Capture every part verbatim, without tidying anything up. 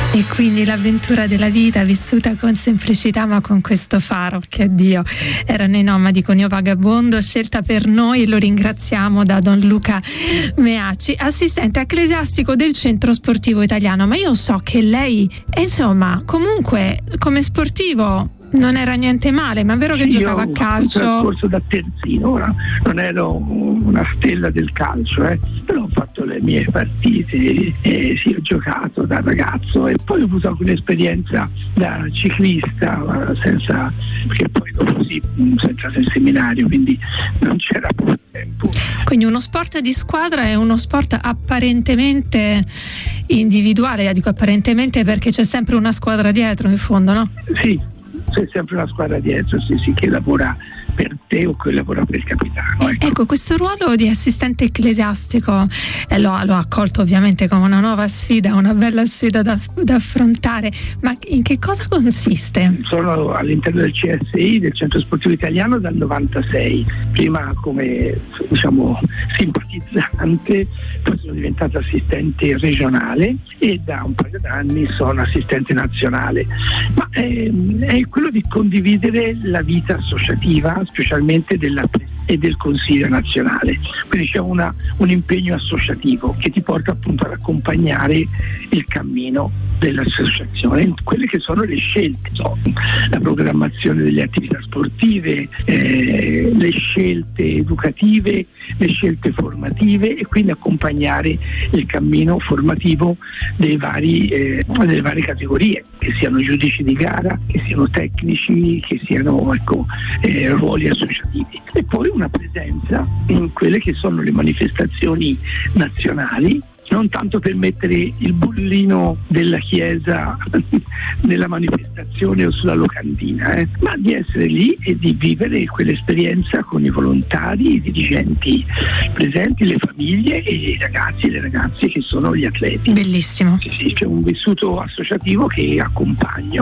E quindi l'avventura della vita vissuta con semplicità ma con questo faro che Dio erano i nomadi con Io Vagabondo, scelta per noi, lo ringraziamo, da Don Luca Meacci, assistente ecclesiastico del Centro Sportivo Italiano. Ma io so che lei, insomma, comunque come sportivo non era niente male, ma è vero che sì, giocava a calcio? Io ho trascorso da terzino, ora non ero una stella del calcio, eh, però ho fatto le mie partite, e sì, ho giocato da ragazzo e poi ho avuto anche un'esperienza da ciclista, senza, perché poi dopo sì, senza il seminario, quindi non c'era più tempo. Quindi uno sport di squadra è uno sport apparentemente individuale, io dico apparentemente perché c'è sempre una squadra dietro in fondo, no? Sì, c'è sempre una squadra dietro, sì, sì, che lavora per te o che lavora per il capitano. Ecco, ecco questo ruolo di assistente ecclesiastico eh, lo, lo ha accolto ovviamente come una nuova sfida, una bella sfida da, da affrontare, ma in che cosa consiste? Sono all'interno del C S I, del Centro Sportivo Italiano, dal novantasei, prima come, diciamo, simpatizzante, poi sono diventato assistente regionale e da un paio d'anni sono assistente nazionale, ma è, è quello di condividere la vita associativa, specialmente della e del Consiglio nazionale, quindi c'è una, un impegno associativo che ti porta appunto ad accompagnare il cammino dell'associazione, quelle che sono le scelte, so, la programmazione delle attività sportive, eh, le scelte educative, le scelte formative e quindi accompagnare il cammino formativo dei vari, eh, delle varie categorie, che siano giudici di gara, che siano tecnici, che siano, ecco, eh, ruoli associativi, e poi una presenza in quelle che sono le manifestazioni nazionali, non tanto per mettere il bollino della chiesa nella manifestazione o sulla locandina, eh, ma di essere lì e di vivere quell'esperienza con i volontari, i dirigenti presenti, le famiglie e i ragazzi e le ragazze che sono gli atleti. Bellissimo. Sì, sì, c'è un vissuto associativo che accompagno.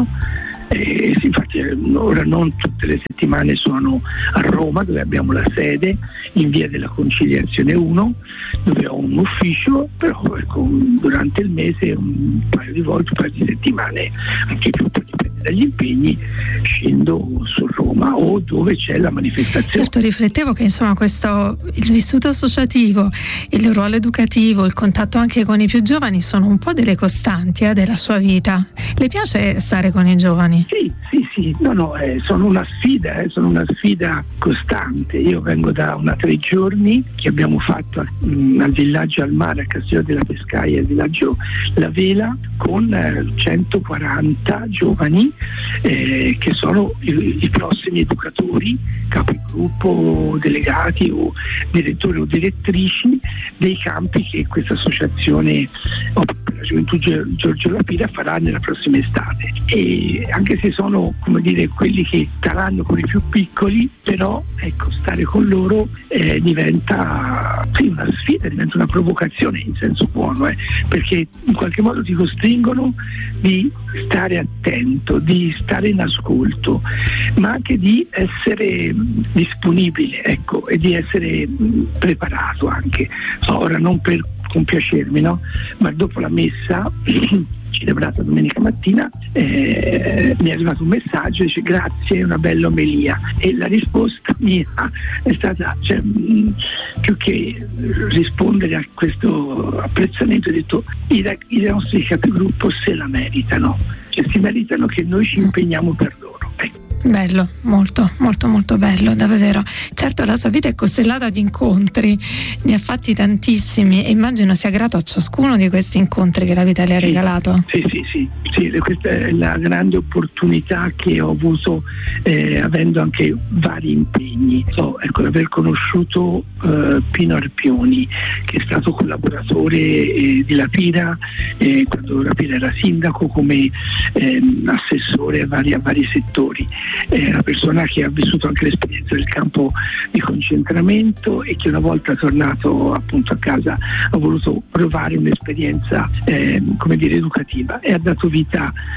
Eh, sì, infatti ora non tutte le settimane sono a Roma, dove abbiamo la sede in via della Conciliazione uno, dove ho un ufficio, però ecco, durante il mese un paio di volte, un paio di settimane, anche più, poi dipende dagli impegni, scendo su Roma o dove c'è la manifestazione. Certo, riflettevo che insomma questo, il vissuto associativo, il ruolo educativo, il contatto anche con i più giovani sono un po' delle costanti eh, della sua vita. Le piace stare con i giovani? Sì, sì, sì, no, no, eh, sono una sfida, eh, sono una sfida costante. Io vengo da una tre giorni che abbiamo fatto mh, al villaggio al mare, a Castiglio della Pescaia, al villaggio La Vela, con eh, centoquaranta giovani eh, che sono i, i prossimi educatori, capigruppo, delegati o direttori o direttrici dei campi che questa associazione oh, per la Gioventù Giorgio La Pira farà nella prossima estate. E anche se sono, come dire, quelli che staranno con i più piccoli, però ecco, stare con loro eh, diventa sì, una sfida, diventa una provocazione in senso buono, eh, perché in qualche modo ti costringono di stare attento, di stare in ascolto, ma anche di essere mh, disponibile, ecco, e di essere mh, preparato anche. So, ora non per compiacermi, no? Ma dopo la messa celebrata domenica mattina eh, mi è arrivato un messaggio, dice grazie, una bella omelia, e la risposta mia è stata, cioè, mh, più che rispondere a questo apprezzamento, ho detto i, i nostri capigruppo se la meritano, cioè si meritano che noi ci impegniamo per loro, ecco. Bello, molto, molto, molto bello, davvero. Certo, la sua vita è costellata di incontri, ne ha fatti tantissimi e immagino sia grato a ciascuno di questi incontri che la vita le ha regalato. Sì, sì, sì, sì, questa è la grande opportunità che ho avuto eh, avendo anche vari impegni. So, ecco, aver conosciuto eh, Pino Arpioni, che è stato collaboratore eh, di La Pira eh, quando La Pira era sindaco, come eh, assessore a vari, a vari settori. È una persona che ha vissuto anche l'esperienza del campo di concentramento e che una volta tornato appunto a casa ha voluto provare un'esperienza eh, come dire educativa e ha dato vita a questa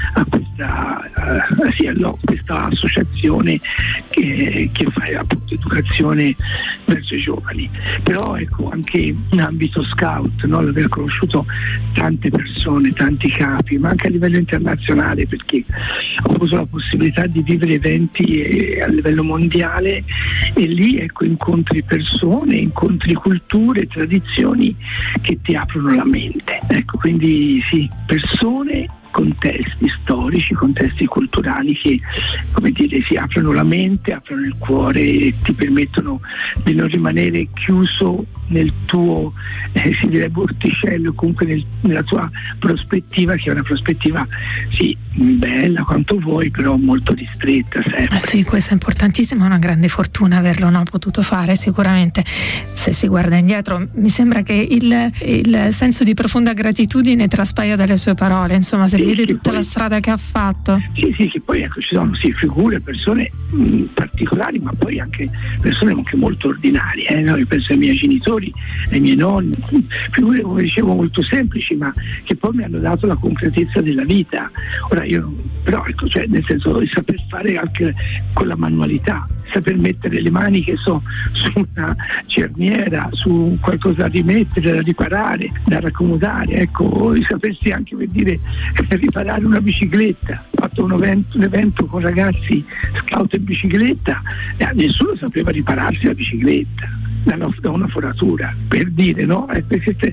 questa, uh, sì, allora, questa associazione che, che fa appunto educazione verso i giovani. Però ecco, anche in ambito scout, no, l'aver conosciuto tante persone, tanti capi, ma anche a livello internazionale, perché ho avuto la possibilità di vivere eventi eh, a livello mondiale, e lì ecco incontri persone, incontri culture, tradizioni che ti aprono la mente. Ecco, quindi sì, persone, contesti storici, contesti culturali che, come dire, si aprono la mente, aprono il cuore e ti permettono di non rimanere chiuso nel tuo eh, si direbbe orticello, comunque nel, nella tua prospettiva, che è una prospettiva sì bella quanto vuoi, però molto ristretta sempre. Ah sì, questo è importantissimo, è una grande fortuna averlo no, potuto fare. Sicuramente se si guarda indietro mi sembra che il, il senso di profonda gratitudine traspaia dalle sue parole, insomma, se sì, vede tutta poi, la strada che ha fatto. Sì, sì, che poi ecco ci sono sì, figure, persone mh, particolari, ma poi anche persone anche molto ordinarie, eh? No? Io penso ai miei genitori, ai miei nonni, figure come dicevo molto semplici, ma che poi mi hanno dato la concretezza della vita. Ora io però ecco, cioè nel senso di saper fare anche con la manualità, saper mettere le mani che so su una cerniera, su qualcosa da rimettere, da riparare, da raccomodare, ecco, di sapersi anche per dire riparare una bicicletta. Ho fatto un evento, un evento con ragazzi scout in bicicletta e nessuno sapeva ripararsi la bicicletta da una foratura, per dire, no? E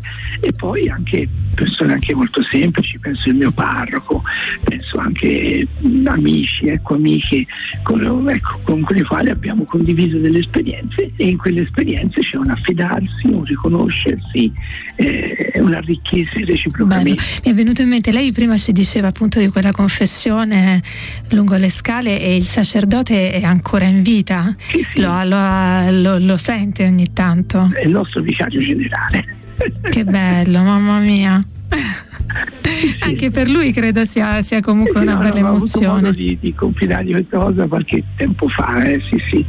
poi anche persone anche molto semplici, penso il mio parroco, penso anche amici, ecco, amiche con, ecco, con i quali abbiamo condiviso delle esperienze, e in quelle esperienze c'è un affidarsi, un riconoscersi, eh, un arricchirsi reciprocamente. Bello. Mi è venuto in mente, lei prima ci diceva appunto di quella confessione lungo le scale, e il sacerdote è ancora in vita? Sì, sì. Lo, lo, lo, lo sente ogni tanto? È il nostro vicario generale. Che bello, mamma mia. Sì, anche sì. Per lui credo sia, sia comunque sì, una no, bella no, emozione. Ho avuto modo di, di confidare questa cosa qualche tempo fa, eh, sì sì.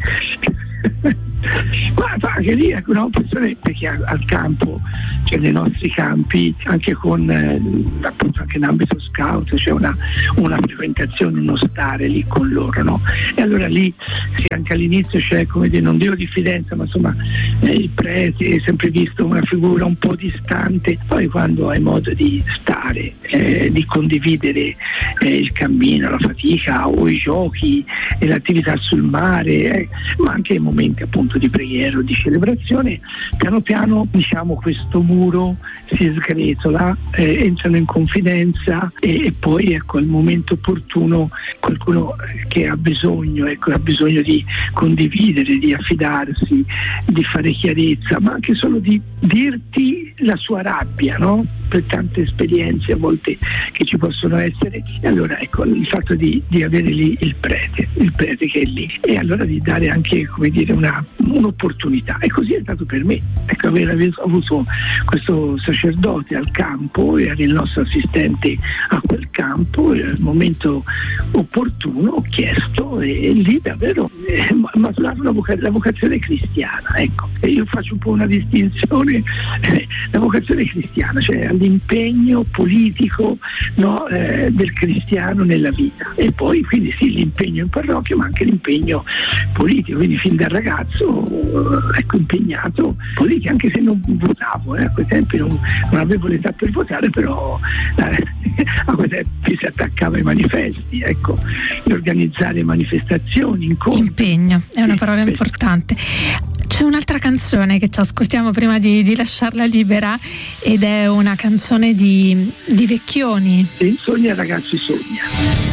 Guarda, anche lì ecco, no, persone, perché al, al campo, cioè nei nostri campi, anche con eh, appunto anche in ambito scout c'è una, una frequentazione, uno stare lì con loro, no? E allora lì sì, anche all'inizio c'è, come dire, non dico diffidenza, ma insomma eh, il prete è sempre visto una figura un po' distante. Poi quando hai modo di stare, eh, di condividere eh, il cammino, la fatica o i giochi e l'attività sul mare, eh, ma anche i momenti appunto di preghiera o di celebrazione, piano piano diciamo questo muro si sgretola, eh, entrano in confidenza e, e poi ecco al momento opportuno qualcuno che ha bisogno, ecco, ha bisogno di condividere, di affidarsi, di fare chiarezza, ma anche solo di dirti la sua rabbia, no? Per tante esperienze a volte che ci possono essere, e allora ecco il fatto di, di avere lì il prete, il prete che è lì, e allora di dare anche, come dire, una, un'opportunità. E così è stato per me, ecco, aver avuto questo sacerdote al campo, era il nostro assistente a quel campo, e al momento opportuno ho chiesto, e lì davvero eh, maturare la, voca- la vocazione cristiana, ecco. E io faccio un po' una distinzione, eh, la vocazione cristiana, cioè l'impegno politico, no, eh, del cristiano nella vita, e poi quindi sì l'impegno in parrocchia, ma anche l'impegno politico, quindi fin da ragazzo ecco impegnato politico, anche se non votavo, eh, a quei tempi non, non avevo l'età per votare, però eh, a quei tempi si attaccava ai manifesti, ecco, di organizzare manifestazioni, incontri. Impegno, è una parola importante. C'è un'altra canzone che ci ascoltiamo prima di, di lasciarla libera, ed è una canzone di, di Vecchioni. Sì, Sogna ragazzi sogna.